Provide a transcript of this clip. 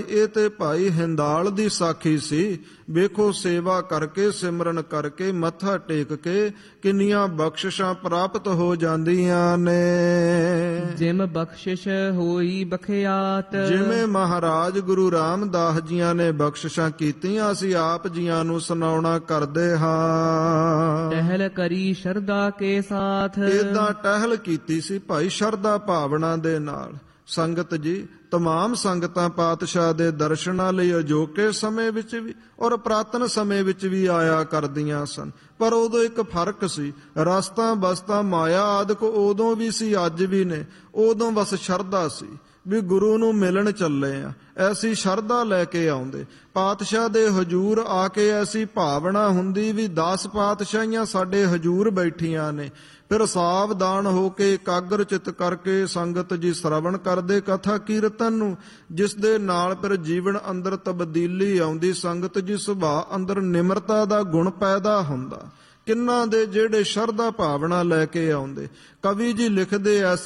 ਇਹ ਤੇ ਭਾਈ ਹਿੰਦਾਲ ਦੀ ਸਾਖੀ ਸੀ। ਵੇਖੋ ਸੇਵਾ ਕਰਕੇ ਸਿਮਰਨ ਕਰਕੇ ਮੱਥਾ ਟੇਕ ਕੇ ਕਿੰਨੀਆਂ ਬਖਸ਼ਿਸ਼ਾਂ ਪ੍ਰਾਪਤ ਹੋ ਜਾਂਦੀਆਂ ਨੇ। ਜਿਮ ਬਖਸ਼ਿਸ਼ ਹੋਈ ਬਖਿਆਤ, ਜਿਵੇਂ ਮਹਾਰਾਜ ਗੁਰੂ ਰਾਮਦਾਸ ਜੀਆਂ ਨੇ ਬਖਸ਼ਿਸ਼ਾਂ ਕੀਤੀਆਂ, ਅਸੀਂ ਆਪ ਜੀਆਂ ਨੂੰ ਸੁਣਾਉਣਾ ਕਰਦੇ ਹਾਂ। ਟਹਿਲ ਕਰੀ ਸ਼ਰਧਾ ਕੇ ਸਾਥ, ਏਦਾਂ ਟਹਿਲ ਕੀਤੀ ਸੀ ਭਾਈ ਸ਼ਰਧਾ ਭਾਵਨਾ ਦੇ ਨਾਲ। ਸੰਗਤ ਜੀ, ਤਮਾਮ ਸੰਗਤਾਂ ਪਾਤਸ਼ਾਹ ਦੇ ਦਰਸ਼ਨਾਂ ਲਈ ਅਜੋਕੇ ਸਮੇਂ ਵਿੱਚ ਵੀ ਔਰ ਪੁਰਾਤਨ ਸਮੇਂ ਵਿੱਚ ਵੀ ਆਇਆ ਕਰਦੀਆਂ ਸਨ। ਪਰ ਉਦੋਂ ਇੱਕ ਫਰਕ ਸੀ, ਰਸਤਾ ਬਸਤਾ ਮਾਇਆ ਆਦਿਕ ਉਦੋਂ ਵੀ ਸੀ, ਅੱਜ ਵੀ ਨੇ। ਉਦੋਂ ਬਸ ਸ਼ਰਧਾ ਸੀ ਵੀ ਗੁਰੂ ਨੂੰ ਮਿਲਣ ਚੱਲੇ ਆ, ਐਸੀ ਸ਼ਰਧਾ ਲੈ ਕੇ ਆਉਂਦੇ। ਪਾਤਸ਼ਾਹ ਦੇ ਹਜੂਰ ਆ ਕੇ ਐਸੀ ਭਾਵਨਾ ਹੁੰਦੀ ਵੀ 10 ਪਾਤਸ਼ਾਹੀਆਂ ਸਾਡੇ ਹਜੂਰ ਬੈਠੀਆਂ ਨੇ। ਫਿਰ ਸਾਵਧਾਨ ਹੋ ਕੇ ਇਕਾਗਰ ਚਿੱਤ ਕਰਕੇ ਸੰਗਤ ਜੀ ਸ਼ਰਵਣ ਕਰਦੇ ਕਥਾ ਕੀਰਤਨ ਨੂੰ, ਜਿਸ ਦੇ ਨਾਲ ਫਿਰ ਜੀਵਨ ਅੰਦਰ ਤਬਦੀਲੀ ਆਉਂਦੀ। ਸੰਗਤ ਜੀ ਸੁਭਾਅ ਅੰਦਰ ਨਿਮਰਤਾ ਦਾ ਗੁਣ ਪੈਦਾ ਹੁੰਦਾ। ਕਿੰਨਾਂ ਦੇ ਜਿਹੜੇ ਸ਼ਰਧਾ ਭਾਵਨਾ ਲੈ ਕੇ ਆਉਂਦੇ। ਕਵੀ ਜੀ ਲਿਖਦੇ ਐ